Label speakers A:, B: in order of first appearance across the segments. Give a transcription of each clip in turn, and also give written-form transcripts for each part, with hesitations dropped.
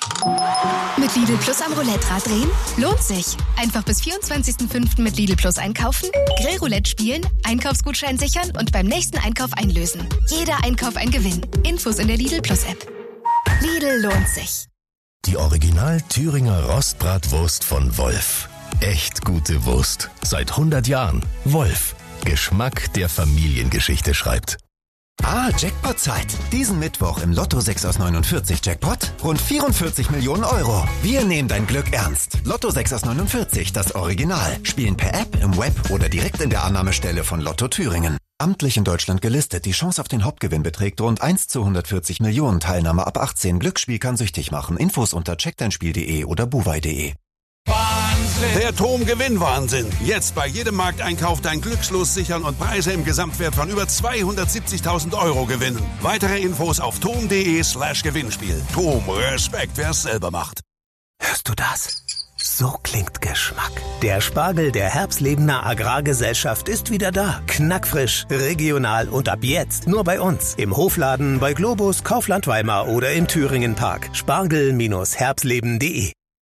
A: Mit Lidl Plus am Roulette-Rad drehen? Lohnt sich. Einfach bis 24.05. mit Lidl Plus einkaufen, Grillroulette spielen, Einkaufsgutschein sichern und beim nächsten Einkauf einlösen. Jeder Einkauf ein Gewinn. Infos in der Lidl Plus App. Lidl lohnt sich.
B: Die Original Thüringer Rostbratwurst von Wolf. Echt gute Wurst. Seit 100 Jahren. Wolf. Geschmack, der Familiengeschichte schreibt.
C: Jackpot-Zeit. Diesen Mittwoch im Lotto 6 aus 49 Jackpot rund 44 Millionen Euro. Wir nehmen dein Glück ernst. Lotto 6 aus 49, das Original. Spielen per App, im Web oder direkt in der Annahmestelle von Lotto Thüringen. Amtlich in Deutschland gelistet. Die Chance auf den Hauptgewinn beträgt rund 1 zu 140 Millionen. Teilnahme ab 18. Glücksspiel kann süchtig machen. Infos unter checkdeinspiel.de oder buwei.de.
D: Der TOM-Gewinnwahnsinn. Jetzt bei jedem Markteinkauf dein Glückslos sichern und Preise im Gesamtwert von über 270.000 Euro gewinnen. Weitere Infos auf tom.de/Gewinnspiel. TOM, Respekt, wer es selber macht.
E: Hörst du das? So klingt Geschmack. Der Spargel der Herbstlebener Agrargesellschaft ist wieder da. Knackfrisch, regional und ab jetzt nur bei uns. Im Hofladen, bei Globus, Kaufland Weimar oder im Thüringen Park. Spargel-herbstleben.de.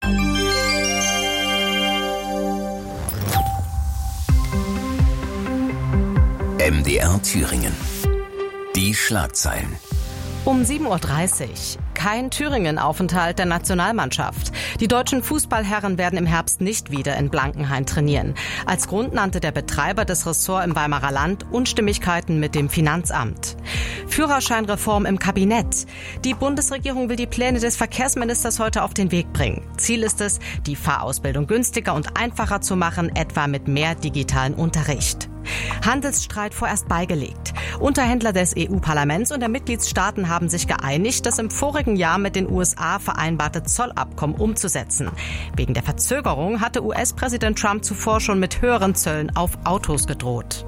F: MDR Thüringen. Die Schlagzeilen.
G: Um 7.30 Uhr. Kein Thüringen-Aufenthalt der Nationalmannschaft. Die deutschen Fußballherren werden im Herbst nicht wieder in Blankenhain trainieren. Als Grund nannte der Betreiber des Ressorts im Weimarer Land Unstimmigkeiten mit dem Finanzamt. Führerscheinreform im Kabinett. Die Bundesregierung will die Pläne des Verkehrsministers heute auf den Weg bringen. Ziel ist es, die Fahrausbildung günstiger und einfacher zu machen, etwa mit mehr digitalen Unterricht. Handelsstreit vorerst beigelegt. Unterhändler des EU-Parlaments und der Mitgliedstaaten haben sich geeinigt, das im vorigen Jahr mit den USA vereinbarte Zollabkommen umzusetzen. Wegen der Verzögerung hatte US-Präsident Trump zuvor schon mit höheren Zöllen auf Autos gedroht.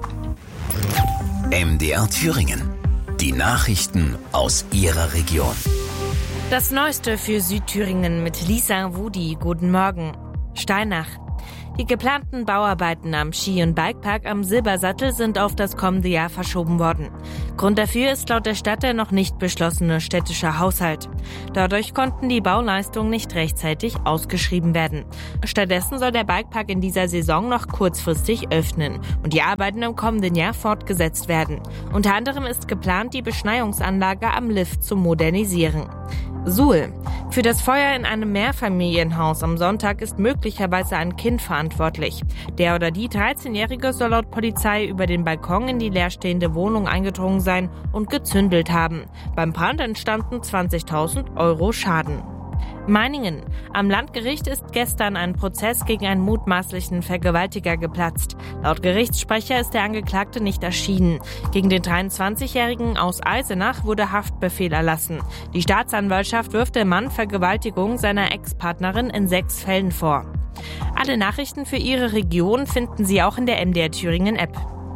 F: MDR Thüringen. Die Nachrichten aus Ihrer Region.
H: Das Neueste für Südthüringen mit Lisa Wudi. Guten Morgen. Steinach. Die geplanten Bauarbeiten am Ski- und Bikepark am Silbersattel sind auf das kommende Jahr verschoben worden. Grund dafür ist laut der Stadt der noch nicht beschlossene städtische Haushalt. Dadurch konnten die Bauleistungen nicht rechtzeitig ausgeschrieben werden. Stattdessen soll der Bikepark in dieser Saison noch kurzfristig öffnen und die Arbeiten im kommenden Jahr fortgesetzt werden. Unter anderem ist geplant, die Beschneiungsanlage am Lift zu modernisieren. Suhl. Für das Feuer in einem Mehrfamilienhaus am Sonntag ist möglicherweise ein Kind verantwortlich. Der oder die 13-Jährige soll laut Polizei über den Balkon in die leerstehende Wohnung eingedrungen sein und gezündelt haben. Beim Brand entstanden 20.000 Euro Schaden. Meiningen. Am Landgericht ist gestern ein Prozess gegen einen mutmaßlichen Vergewaltiger geplatzt. Laut Gerichtssprecher ist der Angeklagte nicht erschienen. Gegen den 23-Jährigen aus Eisenach wurde Haftbefehl erlassen. Die Staatsanwaltschaft wirft dem Mann Vergewaltigung seiner Ex-Partnerin in 6 Fällen vor. Alle Nachrichten für Ihre Region finden Sie auch in der MDR Thüringen App.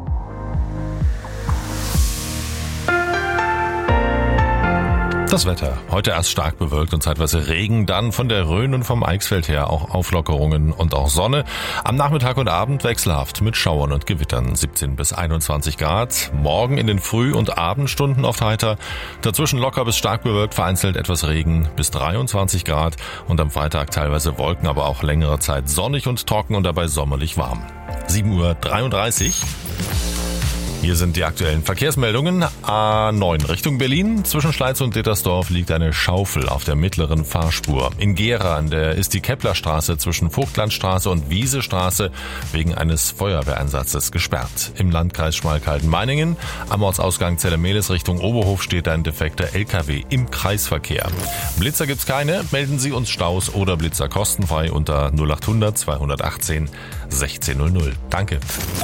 I: Das Wetter. Heute erst stark bewölkt und zeitweise Regen, dann von der Rhön und vom Eichsfeld her auch Auflockerungen und auch Sonne. Am Nachmittag und Abend wechselhaft mit Schauern und Gewittern, 17 bis 21 Grad. Morgen in den Früh- und Abendstunden oft heiter. Dazwischen locker bis stark bewölkt, vereinzelt etwas Regen, bis 23 Grad. Und am Freitag teilweise Wolken, aber auch längere Zeit sonnig und trocken und dabei sommerlich warm. 7.33 Uhr. Hier sind die aktuellen Verkehrsmeldungen. A9 Richtung Berlin. Zwischen Schleiz und Dittersdorf liegt eine Schaufel auf der mittleren Fahrspur. In Gera ist die Keplerstraße zwischen Vogtlandstraße und Wiesestraße wegen eines Feuerwehreinsatzes gesperrt. Im Landkreis Schmalkalden-Meiningen am Ortsausgang Zellemelis Richtung Oberhof steht ein defekter LKW im Kreisverkehr. Blitzer gibt's keine. Melden Sie uns Staus oder Blitzer kostenfrei unter 0800 218 1600. Danke.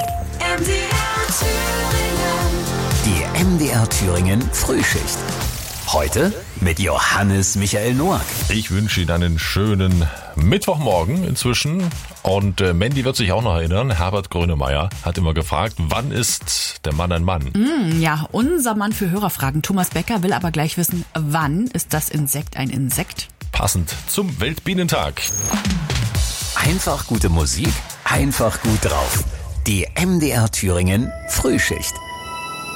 F: Die MDR Thüringen Frühschicht. Heute mit Johannes Michael Noack.
I: Ich wünsche Ihnen einen schönen Mittwochmorgen inzwischen. Und Mandy wird sich auch noch erinnern, Herbert Grönemeyer hat immer gefragt, wann ist der Mann ein Mann?
J: Ja, unser Mann für Hörerfragen, Thomas Becker, will aber gleich wissen, wann ist das Insekt ein Insekt?
I: Passend zum Weltbienentag.
F: Einfach gute Musik, einfach gut drauf. Die MDR Thüringen Frühschicht.